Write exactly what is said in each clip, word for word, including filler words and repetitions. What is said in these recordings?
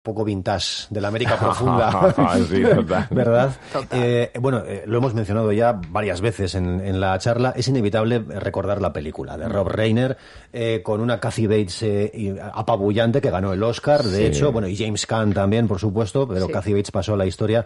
poco vintage de la América profunda, sí, total. ¿verdad? Total. Eh, bueno, eh, lo hemos mencionado ya varias veces en, en la charla. Es inevitable recordar la película de Rob Reiner eh, con una Kathy Bates eh, apabullante que ganó el Oscar, de Sí. hecho, bueno, y James Caan también, por supuesto, pero Sí. Kathy Bates pasó a la historia.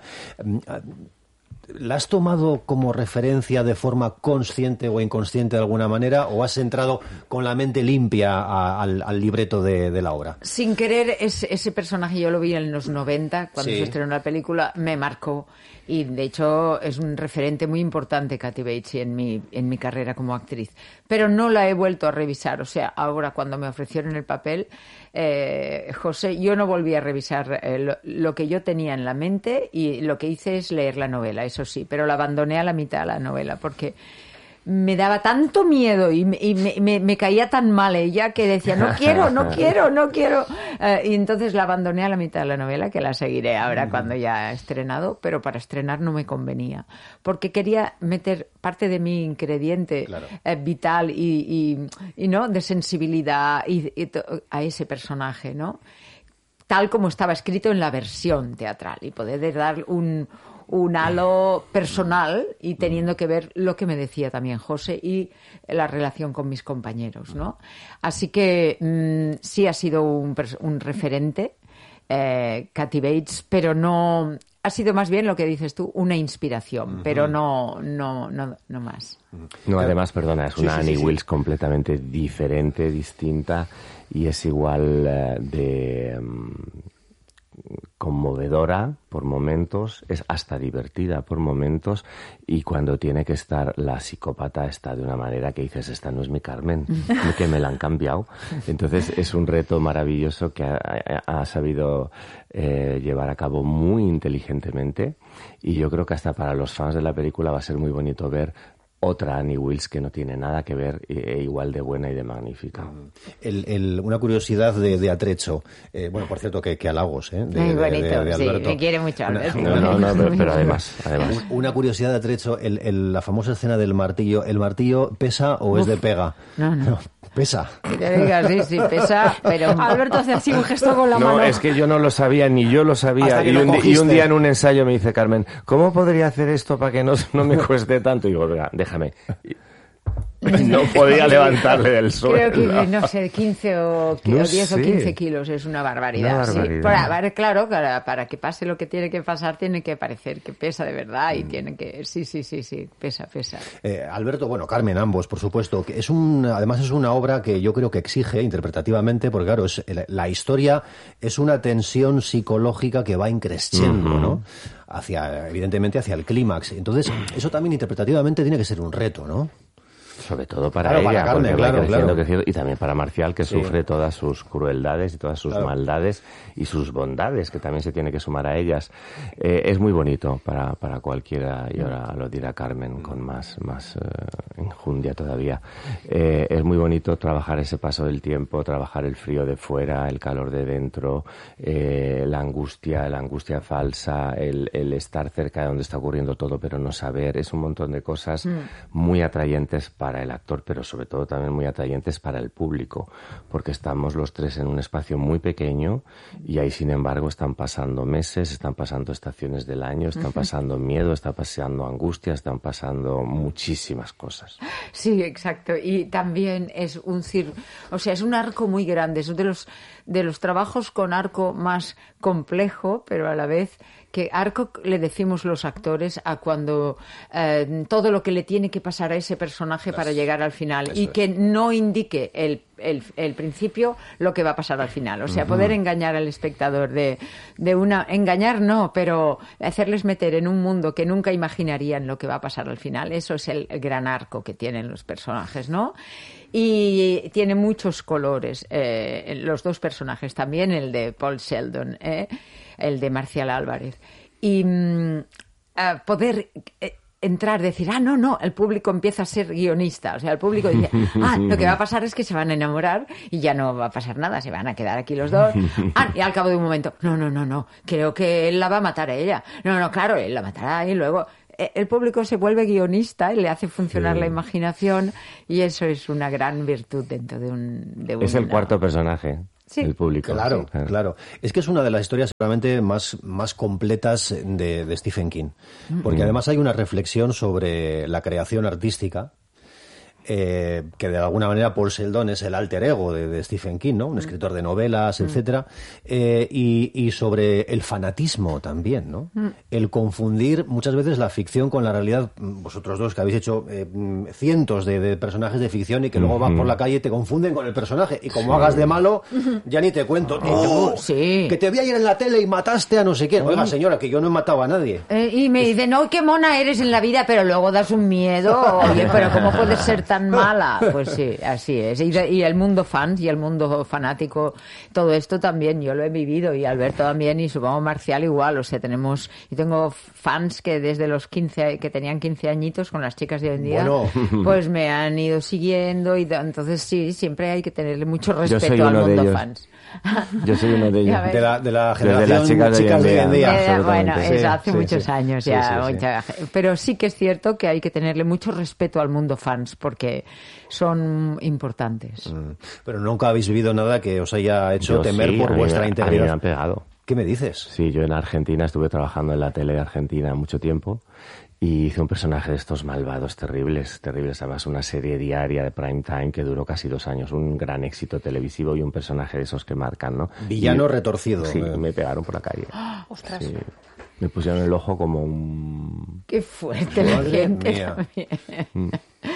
¿La has tomado como referencia de forma consciente o inconsciente de alguna manera, o has entrado con la mente limpia a, al, al libreto de, de la obra? Sin querer, ese, ese personaje yo lo vi en los noventa, cuando Sí. se estrenó la película, me marcó. Y, de hecho, es un referente muy importante, Kathy Bates, en mi, en mi carrera como actriz. Pero no la he vuelto a revisar. O sea, ahora, cuando me ofrecieron el papel, eh, José, yo no volví a revisar eh, lo, lo que yo tenía en la mente, y lo que hice es leer la novela, eso sí. Pero la abandoné a la mitad, la novela, porque me daba tanto miedo y, me, y me, me, me caía tan mal ella que decía, no quiero, no quiero, no quiero. Eh, y entonces la abandoné a la mitad de la novela, que la seguiré ahora cuando ya he estrenado, pero para estrenar no me convenía, porque quería meter parte de mi ingrediente Claro. eh, vital y, y, y, ¿no? de sensibilidad y, y to- a ese personaje, ¿no? Tal como estaba escrito en la versión teatral, y poder dar un, un halo personal y teniendo que ver lo que me decía también José y la relación con mis compañeros, ¿no? Así que mmm, sí ha sido un, pers- un referente, eh, Kathy Bates, pero no... Ha sido más bien lo que dices tú, una inspiración, uh-huh. pero no, no, no, no más. No, además, perdona, es Sí, una sí, Annie sí, sí. Wilkes completamente diferente, distinta, y es igual eh, de um, conmovedora por momentos, es hasta divertida por momentos, y cuando tiene que estar la psicópata está de una manera que dices, esta no es mi Carmen, que me la han cambiado. Entonces es un reto maravilloso que ha, ha, ha sabido eh, llevar a cabo muy inteligentemente, y yo creo que hasta para los fans de la película va a ser muy bonito ver otra Annie Wilkes que no tiene nada que ver, e igual de buena y de magnífica. El, el, una curiosidad de, de Atrecho, eh, bueno, por cierto, que, que halagos, ¿eh? De, Muy de- bonito, de- de sí, Alberto. me quiere mucho Alberto. No, no, no, pero, pero además, además. Una curiosidad de Atrecho, el, el, la famosa escena del martillo, ¿el martillo pesa o Uf. es de pega? No, no. Pesa. Que te digas, sí, sí, pesa, pero... Alberto hace así un gesto con la No, mano. es que yo no lo sabía, ni yo lo sabía. Hasta que Y lo un, di- y cogiste. un día en un ensayo me dice Carmen, ¿cómo podría hacer esto para que no, no me cueste tanto? Y digo, venga, déjame. Y no podía levantarle del suelo. Creo que, no sé, quince o, No o diez o sé. quince kilos, es una barbaridad. Una sí. barbaridad. Para, para- claro, para, para que pase lo que tiene que pasar, tiene que parecer que pesa de verdad y tiene que... Sí, sí, sí, sí, pesa, pesa. Eh, Alberto, bueno, Carmen, ambos, por supuesto. Que es un, además es una obra que yo creo que exige interpretativamente, porque claro, es, la, la historia es una tensión psicológica que va increciendo, Ujú. ¿no? Hacia, evidentemente, hacia el clímax. Entonces, eso también interpretativamente tiene que ser un reto, ¿no? Sobre todo para Claro, ella, para Carmen, porque claro, va creciendo, claro. creciendo, y también para Marcial, que Sí. sufre todas sus crueldades y todas sus Claro. maldades y sus bondades, que también se tiene que sumar a ellas. Eh, es muy bonito para, para cualquiera, y ahora lo dirá Carmen con más, más eh, enjundia todavía. Eh, es muy bonito trabajar ese paso del tiempo, trabajar el frío de fuera, el calor de dentro, eh, la angustia, la angustia falsa, el, el estar cerca de donde está ocurriendo todo pero no saber. Es un montón de cosas muy atrayentes para el actor, pero sobre todo también muy atrayentes para el público, porque estamos los tres en un espacio muy pequeño y ahí, sin embargo, están pasando meses, están pasando estaciones del año, están pasando miedo, están pasando angustia, están pasando muchísimas cosas. Sí, exacto. Y también es un cir... o sea, es un arco muy grande, es uno de los de los trabajos con arco más complejo, pero a la vez que arco le decimos los actores a cuando eh, todo lo que le tiene que pasar a ese personaje para llegar al final, Eso y es. que no indique el, el, el principio lo que va a pasar al final. O sea, poder engañar al espectador de, de una... Engañar no, pero hacerles meter en un mundo que nunca imaginarían lo que va a pasar al final. Eso es el, el gran arco que tienen los personajes, ¿no? Y tiene muchos colores, eh, los dos personajes, también el de Paul Sheldon, eh, el de Marcial Álvarez. Y mm, a poder eh, entrar, decir, ah, no, no, el público empieza a ser guionista. O sea, el público dice, ah, lo que va a pasar es que se van a enamorar y ya no va a pasar nada, se van a quedar aquí los dos. Ah, y al cabo de un momento, no, no, no, no, creo que él la va a matar a ella. No, no, claro, él la matará y luego... El público se vuelve guionista y le hace funcionar Sí. la imaginación, y eso es una gran virtud dentro de un... De Es el una- cuarto personaje. Sí. el público. Claro, sí. claro. Es que es una de las historias seguramente más, más completas de, de Stephen King. Porque Mm. además hay una reflexión sobre la creación artística. Eh, que de alguna manera Paul Sheldon es el alter ego de, de Stephen King, ¿no? Un escritor de novelas, Mm. etcétera, eh, y, y sobre el fanatismo también, ¿no? Mm. El confundir muchas veces la ficción con la realidad. Vosotros dos que habéis hecho eh, cientos de, de personajes de ficción y que luego vas por la calle y te confunden con el personaje y como Sí. hagas de malo ya ni te cuento. ¡Oh! Sí. Que te vi ayer en la tele y mataste a no sé quién. Oiga, señora, que yo no he matado a nadie. Eh, y me dicen, no, qué mona eres en la vida, pero luego das un miedo. Oye, pero ¿cómo puedes ser tan mala? Pues sí, así es. Y, de- y el mundo fans y el mundo fanático, todo esto también, yo lo he vivido, y Alberto también, y supongo Marcial igual. O sea, tenemos, y tengo fans que desde los quince, que tenían quince añitos con las chicas de hoy en día, Bueno. pues me han ido siguiendo, y de- entonces sí, siempre hay que tenerle mucho soy respeto al uno de mundo ellos. fans. Yo soy uno de ellos. Ya ves. De la, de la Desde generación las chicas de hoy en de hoy en día. día. Eh, bueno, absolutamente. eso hace Sí, muchos sí. años Sí, ya. sí, sí. mucha- Pero sí que es cierto que hay que tenerle mucho respeto al mundo fans, porque son importantes. Mm. Pero nunca habéis vivido nada que os haya hecho Yo temer sí, por a mí vuestra me- A mí me integridad. han pegado. ¿Qué me dices? Sí, yo en Argentina estuve trabajando en la tele de Argentina mucho tiempo y hice un personaje de estos malvados terribles, terribles. Además, una serie diaria de prime time que duró casi dos años, un gran éxito televisivo y un personaje de esos que marcan, ¿no? Villano Y- retorcido. Sí, Eh. me pegaron por la calle. Ostras. Sí. Me pusieron el ojo como un... Qué fuerte la Madre gente mía. también.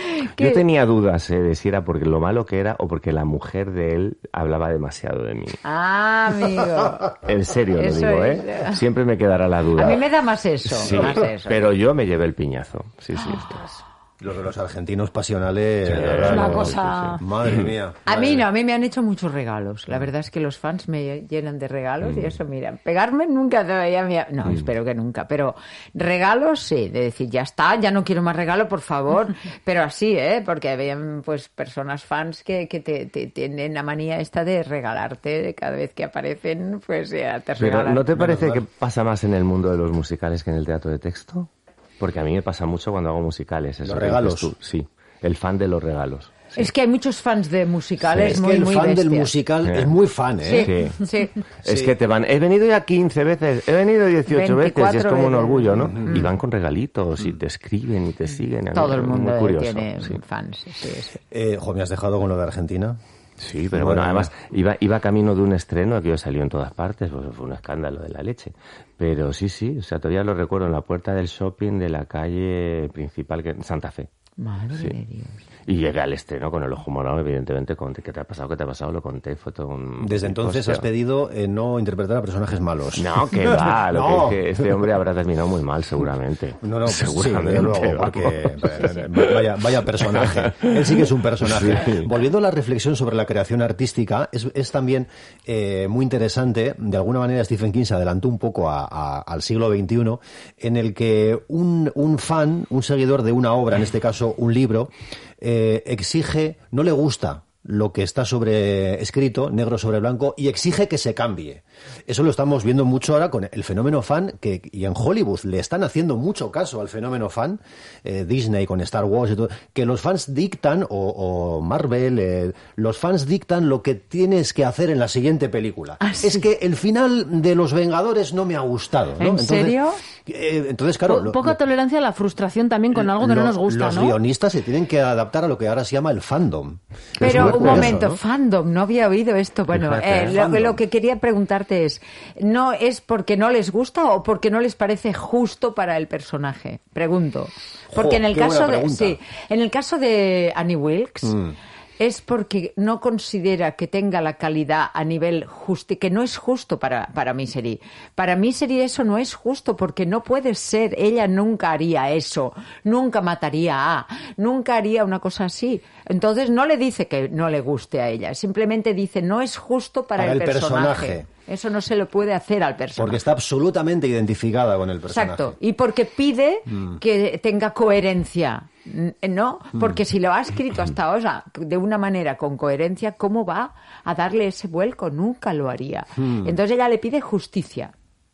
Yo tenía dudas eh, de si era porque lo malo que era o porque la mujer de él hablaba demasiado de mí. Ah, amigo. En serio lo Eso digo, es. ¿eh? Siempre me quedará la duda. A mí me da más eso. Sí, más eso. pero yo me llevé el piñazo. Sí, sí. Los de los argentinos pasionales. Sí, de verdad, una no, cosa- sí, sí. Madre mía. A madre mí no, mía. a mí me han hecho muchos regalos. La verdad es que los fans me llenan de regalos y eso, mira, pegarme nunca todavía me ha- No, espero que nunca, pero regalos sí, de decir, ya está, ya no quiero más regalo, por favor. Pero así, ¿eh? Porque habían pues personas fans que, que te, te tienen la manía esta de regalarte cada vez que aparecen, pues ya te Pero regalan. ¿no te parece mal. que pasa más en el mundo de los musicales que en el teatro de texto? Porque a mí me pasa mucho cuando hago musicales. Eso ¿Los que regalos? dices tú. Sí, el fan de los regalos. Es que hay muchos fans de musicales Es muy, que el muy fan del bestias. musical Sí. es muy fan, ¿eh? Sí, sí. Es Sí. que te van, he venido ya quince veces, he venido dieciocho veces, y es veinticuatro como un veces. orgullo, ¿no? Y van con regalitos y te escriben y te siguen. A mí Todo el es muy mundo curioso, tiene sí. fans. Sí, sí. Eh, jo, me has dejado con lo de Argentina. Sí, pero Madre bueno, mía. además iba, iba camino de un estreno que salió en todas partes, pues fue un escándalo de la leche. Pero sí, sí, o sea, todavía lo recuerdo en la puerta del shopping de la calle principal, que Santa Fe. Madre Sí. de Dios. Y llegué al estreno con el ojo morado, evidentemente, conté qué te ha pasado, qué te ha pasado, lo conté, fue todo un... Desde entonces hostia. has pedido eh, no interpretar a personajes malos. No, que va, lo No. que es que este hombre habrá terminado muy mal, seguramente. No, no, pues sí, seguramente. desde luego, vamos. porque eh, vaya, vaya personaje. Él sí que es un personaje. Sí. Volviendo a la reflexión sobre la creación artística, es, es también eh, muy interesante. De alguna manera, Stephen King se adelantó un poco a- a- al siglo veintiuno, en el que un, un fan, un seguidor de una obra, en este caso un libro, eh, exige, no le gusta lo que está sobre escrito, negro sobre blanco, y exige que se cambie. Eso lo estamos viendo mucho ahora con el fenómeno fan, que, y en Hollywood le están haciendo mucho caso al fenómeno fan, eh, Disney con Star Wars y todo, que los fans dictan, o, o Marvel, eh, los fans dictan lo que tienes que hacer en la siguiente película. Ah, sí. Es que el final de Los Vengadores no me ha gustado, ¿no? ¿En Entonces, serio? eh, entonces, claro... Po- lo- Poca lo- tolerancia a la frustración también con algo que no los- nos gusta, Los ¿no? guionistas se tienen que adaptar a lo que ahora se llama el fandom. Es Pero muy un curioso, momento, ¿no? fandom, no había oído esto. Bueno, Fíjate, eh, lo, fandom. lo que quería preguntarte es, ¿no es porque no les gusta o porque no les parece justo para el personaje? Pregunto. Porque Jo, en el qué buena caso de, pregunta. sí, en el caso de Annie Wilkes, Mm. es porque no considera que tenga la calidad a nivel justo, que no es justo para, para Misery. Para Misery eso no es justo porque no puede ser, ella nunca haría eso, nunca mataría a, nunca haría una cosa así. Entonces no le dice que no le guste a ella, simplemente dice no es justo para, Para el, el personaje. personaje. Eso no se lo puede hacer al personaje. Porque está absolutamente identificada con el personaje. Exacto, y porque pide Mm. que tenga coherencia, N- ¿no? Mm. Porque si lo ha escrito hasta ahora de una manera con coherencia, ¿cómo va a darle ese vuelco? Nunca lo haría. Mm. Entonces ella le pide justicia.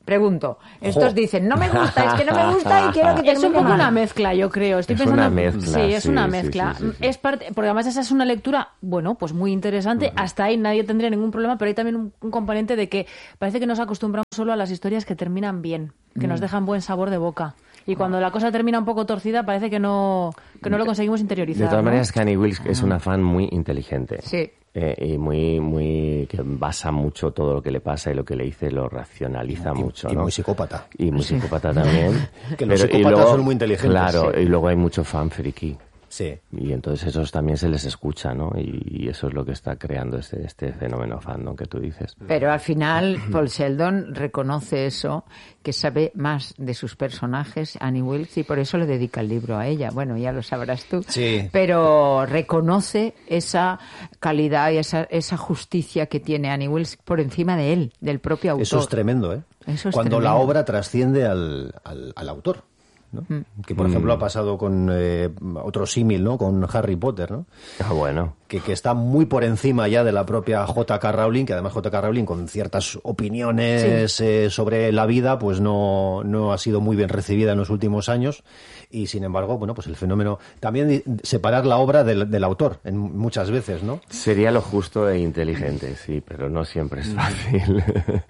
Pregunto. Estos Jo. dicen, no me gusta, es que no me gusta y quiero que Es un termine poco mal. una mezcla, yo creo. Estoy Es pensando. una mezcla, sí, es sí, una sí, mezcla. sí, sí, sí. Es parte, porque además esa es una lectura, bueno, pues muy interesante. Uh-huh. Hasta ahí nadie tendría ningún problema, pero hay también un, un componente de que parece que nos acostumbramos solo a las historias que terminan bien, que mm. nos dejan buen sabor de boca. Y cuando la cosa termina un poco torcida, parece que no, que no lo conseguimos interiorizar. De todas ¿no? maneras, Annie Wilkes es una fan muy inteligente. Sí. Eh, y muy, muy, que basa mucho todo lo que le pasa y lo que le dice, lo racionaliza y, mucho, y ¿no? muy psicópata. Y muy sí. psicópata también. Que los Pero, psicópatas luego, son muy inteligentes. Claro, sí. y luego hay mucho fan friki. Sí. Y entonces esos también se les escucha, ¿no? Y, y eso es lo que está creando este, este fenómeno fandom que tú dices. Pero al final Paul Sheldon reconoce eso, que sabe más de sus personajes, Annie Wilkes, y por eso le dedica el libro a ella. Bueno, ya lo sabrás tú. Sí. Pero reconoce esa calidad y esa, esa justicia que tiene Annie Wilkes por encima de él, del propio autor. Eso es tremendo, ¿eh? Eso es Cuando tremendo. la obra trasciende al, al, al autor. ¿no? Mm. Que por ejemplo ha pasado con eh, otro símil, ¿no? Con Harry Potter, ¿no? Ah, bueno. Que, que está muy por encima ya de la propia J K Rowling, que además J K Rowling con ciertas opiniones sí. eh, sobre la vida, pues no, no ha sido muy bien recibida en los últimos años. Y sin embargo, bueno, pues el fenómeno, también separar la obra del, del autor, en muchas veces, ¿no? Sería lo justo e inteligente, sí, pero no siempre es fácil.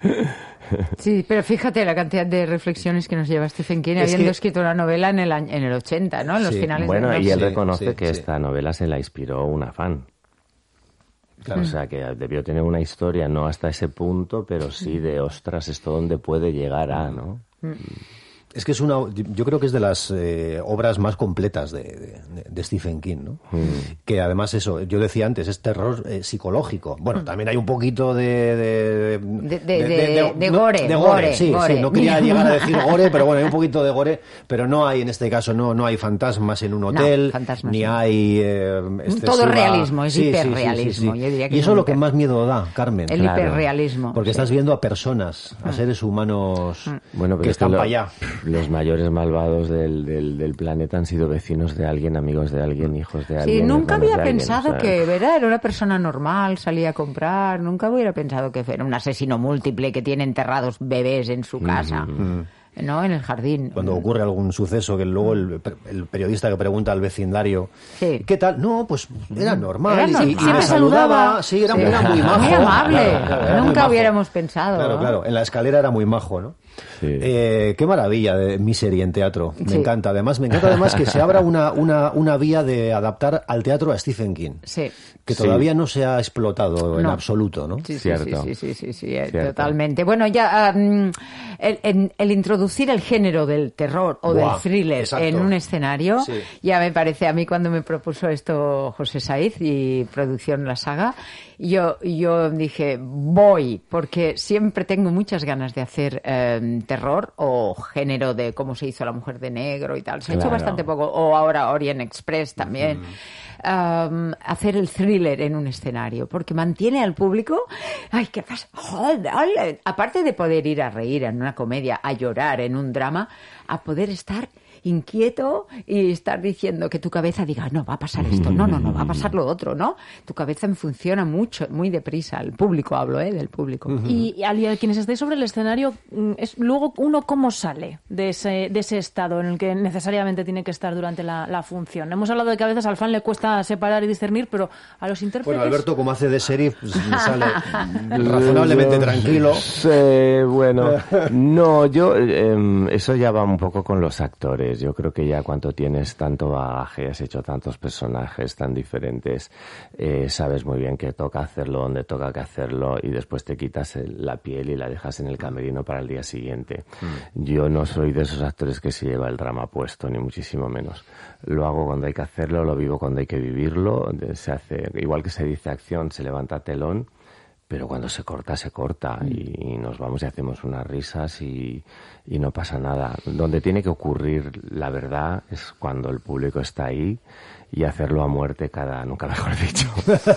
Sí, pero fíjate la cantidad de reflexiones que nos lleva Stephen King, es habiendo que... escrito una novela en el año, en el ochenta, ¿no? En los sí. finales bueno, de los... y él sí, reconoce sí, que sí. esta novela se la inspiró una fan. Claro. O sea, que debió tener una historia, no hasta ese punto, pero sí de, ostras, esto dónde puede llegar a, ¿no? Mm. Es que es una, yo creo que es de las eh, obras más completas de, de, de Stephen King, ¿no? Mm. Que además eso, yo decía antes, es terror eh, psicológico. Bueno, también hay un poquito de... De, de, de, de, de, de gore. De gore, gore sí, gore. sí. No quería llegar a decir gore, pero bueno, hay un poquito de gore. Pero no hay, en este caso, no, no hay fantasmas en un hotel, no, ni no. hay eh, excesiva... Todo realismo, es sí, hiperrealismo. Sí, sí, sí, sí. Yo diría que y eso es lo hiper... que más miedo da, Carmen. El claro. hiperrealismo. Porque sí. estás viendo a personas, a seres humanos bueno, pero que están lo, para allá. Los mayores malvados del, del, del planeta han sido vecinos de alguien, amigos de alguien, hijos de sí, alguien. Sí, nunca había alguien, pensado o sea... que, ¿verdad? Era una persona normal, salía a comprar. Nunca hubiera pensado que era un asesino múltiple que tiene enterrados bebés en su casa. Mm-hmm. ¿No? En el jardín. Cuando ocurre algún suceso que luego el, el periodista que pregunta al vecindario, sí. ¿qué tal? No, pues era normal. Era normal. Y, y me saludaba. Sí, era, sí. era muy majo. Muy amable. Claro, claro, nunca muy hubiéramos pensado. Claro, ¿no? claro. En la escalera era muy majo, ¿no? Sí. Eh, qué maravilla de Misery en teatro. Me sí. encanta. Además, me encanta además que se abra una, una, una vía de adaptar al teatro a Stephen King. Sí. Que todavía sí. no se ha explotado no. en absoluto, ¿no? Sí, sí, Cierto. sí, sí, sí, sí, sí totalmente. Bueno, ya um, el, el, el introducir el género del terror o Buah, del thriller exacto. en un escenario, sí. ya me parece a mí cuando me propuso esto José Saiz y producción La Saga, yo, yo dije, voy, porque siempre tengo muchas ganas de hacer eh, terror o género de cómo se hizo La Mujer de Negro y tal. Se claro. ha hecho bastante poco, o ahora Orient Express también. Mm. Um, hacer el thriller en un escenario, porque mantiene al público, ay, ¿qué pasa? Joder, aparte de poder ir a reír en una comedia, a llorar en un drama, a poder estar inquieto y estar diciendo que tu cabeza diga, no, va a pasar esto, no, no, no, va a pasar lo otro, ¿no? Tu cabeza funciona mucho, muy deprisa. El público, hablo, ¿eh? Del público. Uh-huh. Y, y a quienes estéis sobre el escenario, es luego uno cómo sale de ese, de ese estado en el que necesariamente tiene que estar durante la, la función. Hemos hablado de que a veces al fan le cuesta separar y discernir, pero a los intérpretes... Bueno, Alberto, como hace de sheriff, pues, me sale razonablemente tranquilo. Sí, bueno, no, yo, eh, eso ya va un poco con los actores. Yo creo que ya cuando tienes tanto bagaje, has hecho tantos personajes tan diferentes, eh, sabes muy bien que toca hacerlo donde toca que hacerlo y después te quitas el, la piel y la dejas en el camerino para el día siguiente. Mm. Yo no soy de esos actores que se lleva el drama puesto, ni muchísimo menos. Lo hago cuando hay que hacerlo, lo vivo cuando hay que vivirlo. Se hace, igual que se dice acción, se levanta telón. Pero cuando se corta, se corta y, y nos vamos y hacemos unas risas y, y no pasa nada. Donde tiene que ocurrir la verdad es cuando el público está ahí y hacerlo a muerte cada, nunca mejor dicho,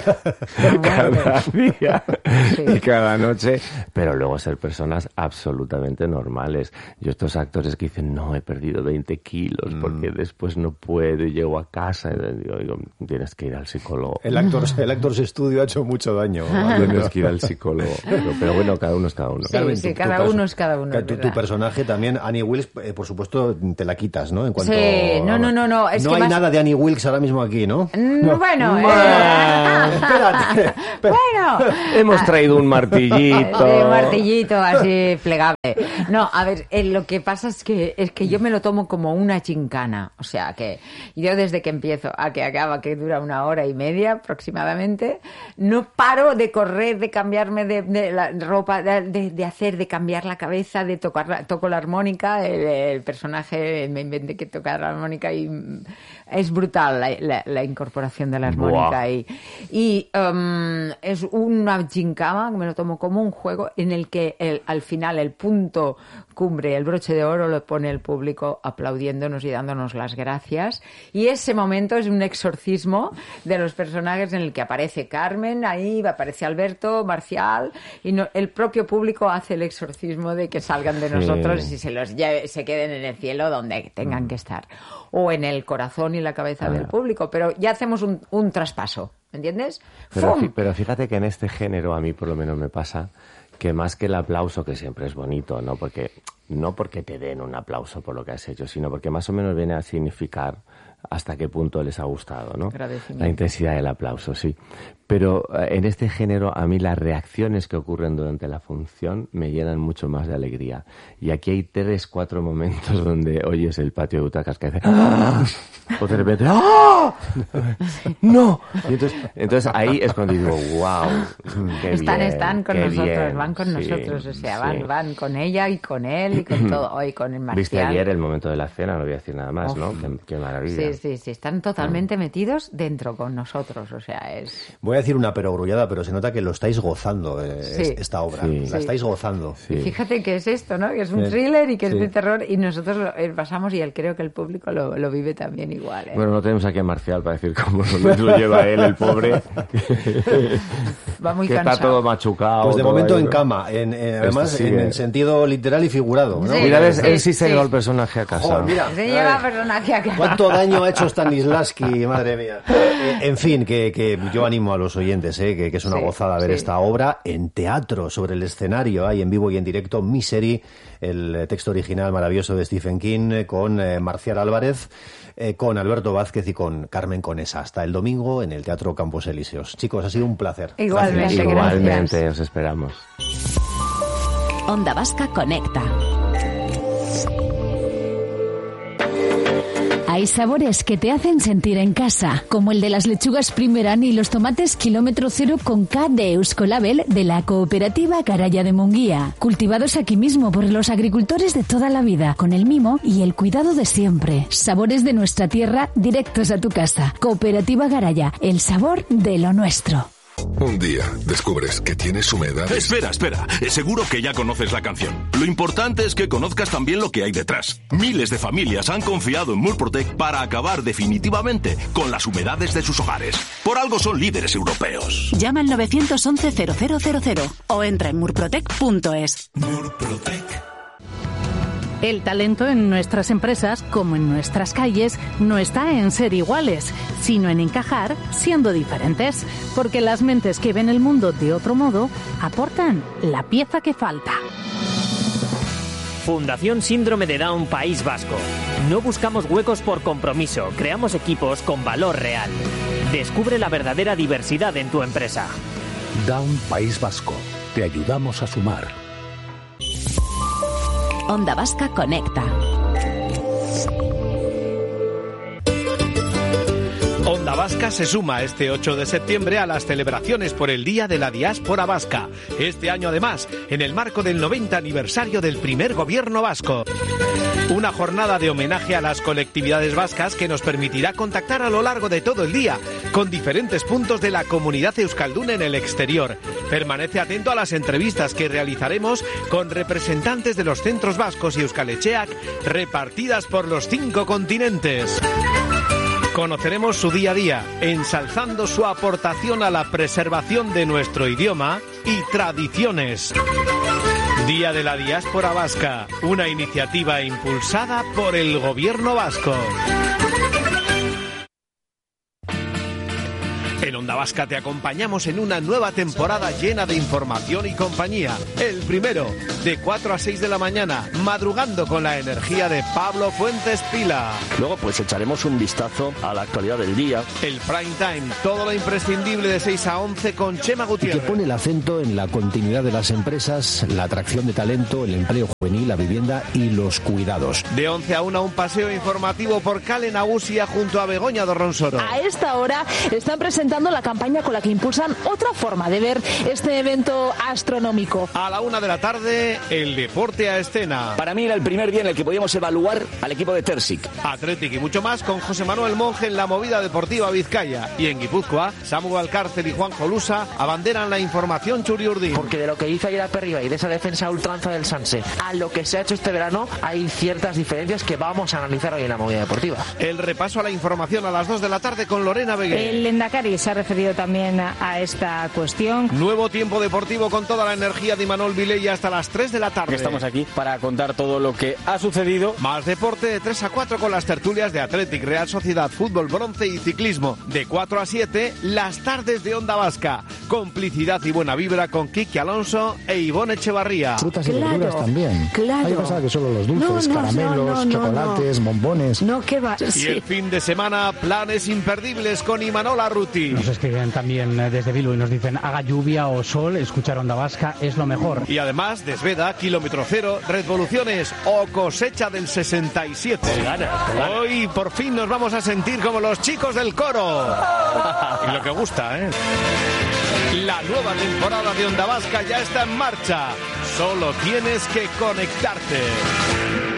cada día sí. y cada noche, pero luego ser personas absolutamente normales. Yo estos actores que dicen, no, he perdido veinte kilos porque mm. después no puedo y llego a casa y digo, digo, tienes que ir al psicólogo. El actor, el actor Studio ha hecho mucho daño. Tienes que ir al psicólogo. Pero, pero bueno, cada uno es cada uno. Sí, Carmen, sí, tu, cada tu uno es cada uno. Tu, tu personaje también, Annie Wilkes, eh, por supuesto, te la quitas, ¿no? En cuanto sí, no, no, no, no. Es no que hay más... nada de Annie Wilkes ahora mismo aquí, ¿no? No, bueno, no. Eh... espérate, espérate. Bueno, hemos traído un martillito. Sí, un martillito así plegable. No, a ver, eh, lo que pasa es que es que yo me lo tomo como una chincana, o sea que yo desde que empiezo a que acaba, que dura una hora y media aproximadamente, no paro de correr, de cambiarme de, de la ropa, de, de, de hacer, de cambiar la cabeza, de tocar la, toco la armónica, el, el personaje me inventé que tocar la armónica y es brutal la, la, la incorporación de la armónica y, y um, es una chincama que me lo tomo como un juego en el que el, al final el punto cumbre, el broche de oro lo pone el público aplaudiéndonos y dándonos las gracias, y ese momento es un exorcismo de los personajes en el que aparece Carmen, ahí aparece Alberto, Marcial, y no, el propio público hace el exorcismo de que salgan de nosotros sí. y se los lleve, se queden en el cielo donde tengan mm. que estar, o en el corazón y la cabeza ah. del público, pero ya hacemos un, un traspaso, ¿entiendes? Pero, pero fíjate que en este género a mí por lo menos me pasa que más que el aplauso, que siempre es bonito, ¿no? Porque, no porque te den un aplauso por lo que has hecho, sino porque más o menos viene a significar hasta qué punto les ha gustado, ¿no? La intensidad del aplauso, sí. Pero en este género a mí las reacciones que ocurren durante la función me llenan mucho más de alegría. Y aquí hay tres, cuatro momentos donde oyes el patio de butacas que hace ¡ah! O de repente ¡ah! ¡No! Y entonces, entonces ahí es cuando digo ¡wow! Qué están, bien, están con qué nosotros, bien. van con sí, nosotros, o sea, van, sí. van con ella y con él y con todo, hoy con el Marcial. Viste ayer el momento de la cena, no voy a decir nada más, Uf. ¿no? Qué, qué maravilla. Sí, sí, sí, están totalmente mm. metidos dentro con nosotros, o sea, es... Voy a decir una perogrullada, pero se nota que lo estáis gozando, eh, sí. esta obra, sí. la sí. estáis gozando. Sí. Fíjate que es esto, ¿no? Que es un thriller y que sí. es de terror y nosotros lo eh, pasamos y él, creo que el público lo, lo vive también igual. ¿eh? Bueno, no tenemos aquí a Marcial para decir cómo lo lleva él, el pobre. Va muy que cansado. Está todo machucado. Pues de momento ahí, en cama, en, en, además sí, en, en sentido literal y figurado, ¿no? Sí, mira, ves, sí, él sí se sí. lleva el personaje a casa. Joder, mira, se lleva el personaje a casa. ¿Cuánto daño ha hecho Stanislavski, madre mía? Eh, en fin, que, que yo animo a los oyentes, eh, que, que es una sí, gozada ver sí. esta obra en teatro, sobre el escenario, ahí en vivo y en directo, Misery, el texto original maravilloso de Stephen King, con eh, Marcial Álvarez, eh, con Alberto Vázquez y con Carmen Conesa. Hasta el domingo en el Teatro Campos Elíseos. Chicos, ha sido un placer. Igualmente, gracias. Igualmente, os esperamos. Onda Vasca Conecta. Hay sabores que te hacen sentir en casa, como el de las lechugas Primeran y los tomates kilómetro cero con K de Euskolabel de la cooperativa Garaya de Munguía, cultivados aquí mismo por los agricultores de toda la vida, con el mimo y el cuidado de siempre. Sabores de nuestra tierra directos a tu casa. Cooperativa Garaya, el sabor de lo nuestro. Un día descubres que tienes humedad. Espera, espera. Seguro que ya conoces la canción. Lo importante es que conozcas también lo que hay detrás. Miles de familias han confiado en Murprotec para acabar definitivamente con las humedades de sus hogares. Por algo son líderes europeos. Llama al nueve once cero cero cero cero o entra en murprotec punto es. Murprotec. El talento en nuestras empresas, como en nuestras calles, no está en ser iguales, sino en encajar siendo diferentes, porque las mentes que ven el mundo de otro modo aportan la pieza que falta. Fundación Síndrome de Down País Vasco. No buscamos huecos por compromiso, creamos equipos con valor real. Descubre la verdadera diversidad en tu empresa. Down País Vasco. Te ayudamos a sumar. Onda Vasca Conecta. Onda Vasca se suma este ocho de septiembre a las celebraciones por el Día de la Diáspora Vasca. Este año, además, en el marco del noventa aniversario del primer gobierno vasco. Una jornada de homenaje a las colectividades vascas que nos permitirá contactar a lo largo de todo el día con diferentes puntos de la comunidad euskalduna en el exterior. Permanece atento a las entrevistas que realizaremos con representantes de los centros vascos y Euskal Etxeak repartidas por los cinco continentes. Conoceremos su día a día, ensalzando su aportación a la preservación de nuestro idioma y tradiciones. Día de la Diáspora Vasca, una iniciativa impulsada por el Gobierno vasco. En Onda Vasca te acompañamos en una nueva temporada llena de información y compañía. El primero, de cuatro a seis de la mañana, madrugando con la energía de Pablo Fuentes Pila. Luego pues echaremos un vistazo a la actualidad del día. El prime time, todo lo imprescindible de seis a once con Chema Gutiérrez. Que pone el acento en la continuidad de las empresas, la atracción de talento, el empleo juvenil, la vivienda y los cuidados. De once a una, un paseo informativo por Cale Nagusia junto a Begoña Dorronsoro. A esta hora están presentando la campaña con la que impulsan otra forma de ver este evento astronómico. A la una de la tarde, el deporte a escena. Para mí era el primer día en el que podíamos evaluar al equipo de Tersic. Athletic y mucho más con José Manuel Monge en la movida deportiva Vizcaya. Y en Guipúzcoa, Samu Alcárcel y Juan Jolusa abanderan la información Churiurdín. Porque de lo que hizo ayer a Perriba y de esa defensa a ultranza del Sanse a lo que se ha hecho este verano, hay ciertas diferencias que vamos a analizar hoy en la movida deportiva. El repaso a la información a las dos de la tarde con Lorena Begué. El Endacari se ha referido también a esta cuestión. Nuevo tiempo deportivo con toda la energía de Imanol Vilella hasta las tres de la tarde. Estamos aquí para contar todo lo que ha sucedido. Más deporte de tres a cuatro con las tertulias de Athletic, Real Sociedad, Fútbol, Bronce y Ciclismo. De cuatro a siete, las tardes de Onda Vasca. Complicidad y buena vibra con Kiki Alonso e Ivonne Echevarría. Frutas y claro, verduras también. Claro. Hay que pensar que solo los dulces, no, no, caramelos, no, no, no, chocolates, no. bombones. No, ¿qué va? Y sí. el fin de semana, planes imperdibles con Imanol Arruti. Nos escriben también desde Bilbao y nos dicen, haga lluvia o sol, escuchar Onda Vasca es lo mejor. Y además, Desveda, Kilómetro Cero, Revoluciones o Cosecha del sesenta y siete. Con ganas, con ganas. Hoy por fin nos vamos a sentir como los chicos del coro. Y lo que gusta, ¿eh? La nueva temporada de Onda Vasca ya está en marcha. Solo tienes que conectarte.